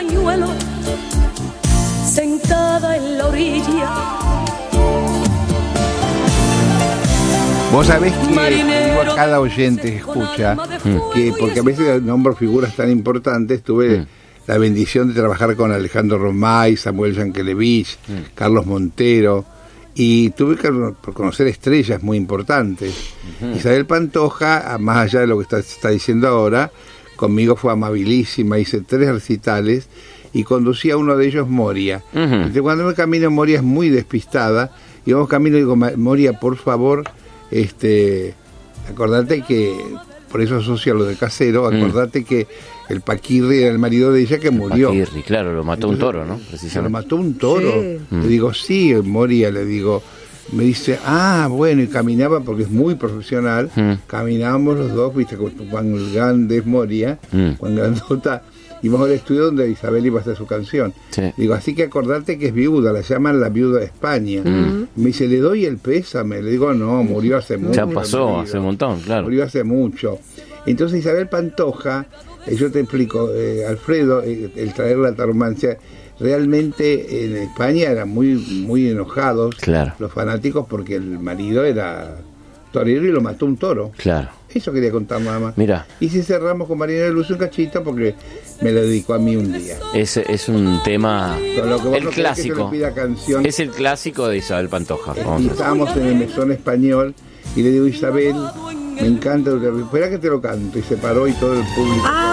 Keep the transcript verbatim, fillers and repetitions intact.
pañuelo, sentada en la orilla. Vos sabés que digo a cada oyente que escucha, que porque a veces nombro figuras tan importantes, tuve mm. la bendición de trabajar con Alejandro Romay, Samuel Yankelevich, mm. Carlos Montero, y tuve que conocer estrellas muy importantes. Uh-huh. Isabel Pantoja, más allá de lo que está, está diciendo ahora, conmigo fue amabilísima, hice tres recitales y conducía uno de ellos Moria. Uh-huh. Entonces, cuando me camino, Moria es muy despistada, y vamos camino y digo, Moria, por favor, este, acordate que, por eso asocia lo de Casero, acordate mm. que el Paquirri era el marido de ella que el murió. Paquirri, claro, lo mató Entonces, un toro, ¿no? Precisamente. Lo mató un toro. Sí. Mm. Le digo, sí, Moria, le digo. Me dice, ah, bueno, y caminaba, porque es muy profesional, mm. caminábamos los dos, viste, con Juan Grande es Moria, mm. Juan Grandota, íbamos al estudio donde Isabel iba a hacer su canción. Sí. Digo, así que acordate que es viuda, la llaman la viuda de España. Mm. Me dice, ¿le doy el pésame? Le digo, no, murió hace mucho. Ya pasó, hace un montón, claro. Murió hace mucho. Entonces Isabel Pantoja, eh, yo te explico, eh, Alfredo, eh, el traer la tauromancia, realmente en España eran muy muy enojados, claro, los fanáticos, porque el marido era torero y lo mató un toro. Claro. Eso quería contar nada más. Mira. Y si cerramos con Marina de Luz un cachito, porque me lo dedicó a mí un día. Es, es un tema, lo que el no clásico. Que canción, es el clásico de Isabel Pantoja. Y estábamos en el mesón español y le digo, Isabel, me encanta, espera que te lo canto. Y se paró y todo el público... Ah.